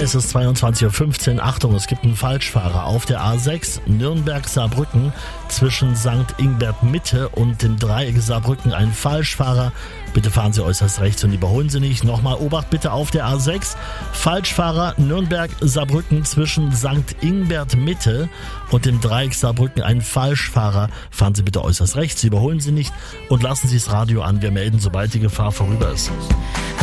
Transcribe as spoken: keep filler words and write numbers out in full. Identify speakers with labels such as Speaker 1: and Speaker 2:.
Speaker 1: Es ist zweiundzwanzig Uhr fünfzehn. Achtung, es gibt einen Falschfahrer auf der A sechs Nürnberg-Saarbrücken zwischen Sankt Ingbert Mitte und dem Dreieck Saarbrücken. Ein Falschfahrer. Bitte fahren Sie äußerst rechts und überholen Sie nicht. Nochmal Obacht bitte auf der A sechs. Falschfahrer Nürnberg-Saarbrücken zwischen Sankt Ingbert Mitte und dem Dreieck Saarbrücken. Ein Falschfahrer. Fahren Sie bitte äußerst rechts, überholen Sie nicht und lassen Sie das Radio an. Wir melden, sobald die Gefahr vorüber ist.